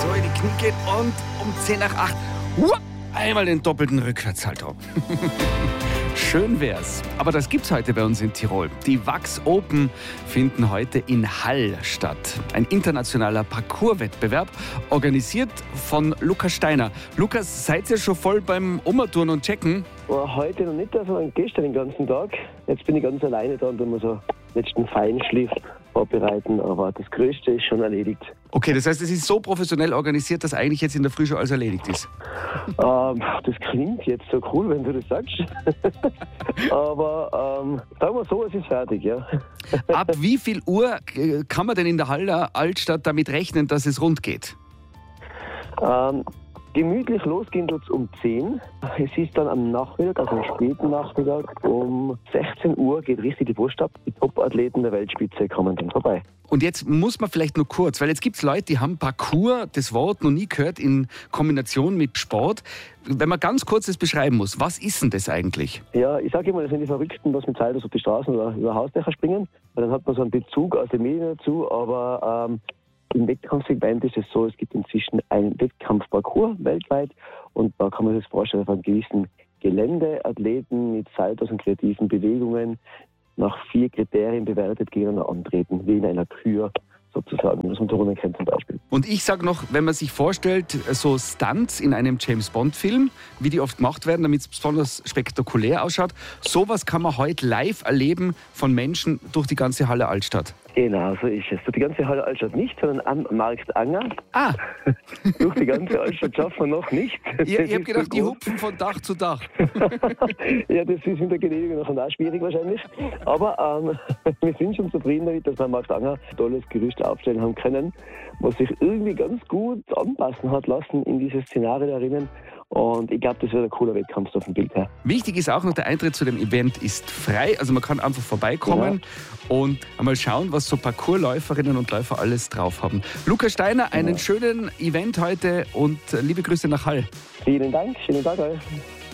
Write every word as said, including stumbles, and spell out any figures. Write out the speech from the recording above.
so in die Knie geht und um zehn nach acht huah, einmal den doppelten Rückwärtssalto. Schön wär's. Aber das gibt's heute bei uns in Tirol. Die Wax Open finden heute in Hall statt. Ein internationaler Parkour-Wettbewerb, organisiert von Lukas Steiner. Lukas, seid ihr schon voll beim Umtouren und Checken? Oh, heute noch nicht, sondern gestern den ganzen Tag. Jetzt bin ich ganz alleine da und da muss so letzten Feinschliff vorbereiten, aber das Größte ist schon erledigt. Okay, das heißt, es ist so professionell organisiert, dass eigentlich jetzt in der Früh schon alles erledigt ist. Ähm, das klingt jetzt so cool, wenn du das sagst. aber ähm, sagen wir so, es ist fertig, ja. Ab wie viel Uhr kann man denn in der Haller Altstadt damit rechnen, dass es rund geht? Ähm, Gemütlich losgehen tut es um zehn. Es ist dann am Nachmittag, also am späten Nachmittag, um sechzehn Uhr geht richtig die Wurst ab. Die Top-Athleten der Weltspitze kommen dann vorbei. Und jetzt muss man vielleicht nur kurz, weil jetzt gibt es Leute, die haben Parkour, das Wort noch nie gehört, in Kombination mit Sport. Wenn man ganz kurz das beschreiben muss, was ist denn das eigentlich? Ja, ich sage immer, das sind die Verrückten, was mit Zeit auf die Straßen oder über Hausdächer springen. Weil dann hat man so einen Bezug aus den Medien dazu, aber ähm, im Wettkampfsegment ist es so, es gibt inzwischen einen Wettkampfparcours weltweit und da kann man sich das vorstellen, auf einem gewissen Gelände Athleten mit Saltos und kreativen Bewegungen nach vier Kriterien bewertet gegeneinander antreten, wie in einer Kür sozusagen, was man darunter kennt zum Beispiel. Und ich sage noch, wenn man sich vorstellt, so Stunts in einem James-Bond-Film, wie die oft gemacht werden, damit es besonders spektakulär ausschaut, sowas kann man heute live erleben von Menschen durch die ganze Halle Altstadt. Genau, so ist es. Durch die ganze Halle Altstadt nicht, sondern am Marktanger. Ah! Durch die ganze Altstadt schaffen wir noch nicht. Ich, ich habe gedacht, die hupfen von Dach zu Dach. Ja, das ist in der Genehmigung noch auch schwierig wahrscheinlich. Aber ähm, wir sind schon zufrieden damit, dass wir am Marktanger ein tolles Gerüst aufstellen haben können, was sich irgendwie ganz gut anpassen hat lassen in dieses Szenario da drinnen. Und ich glaube, das wird ein cooler Wettkampf so auf dem Bild her. Wichtig ist auch noch, der Eintritt zu dem Event ist frei. Also man kann einfach vorbeikommen ja. und einmal schauen, was so Parkourläuferinnen und Läufer alles drauf haben. Lukas Steiner, einen ja. schönen Event heute und liebe Grüße nach Hall. Vielen Dank, schönen Tag euch.